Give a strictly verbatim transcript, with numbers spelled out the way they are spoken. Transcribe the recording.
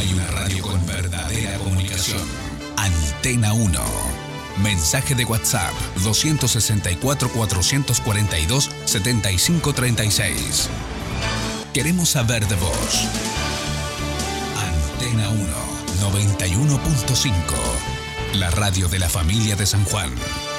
Hay una radio con verdadera comunicación. Antena uno. Mensaje de WhatsApp doscientos sesenta y cuatro, cuatrocientos cuarenta y dos, setenta y cinco treinta y seis. Queremos saber de vos. Antena uno, noventa y uno punto cinco. La radio de la familia de San Juan.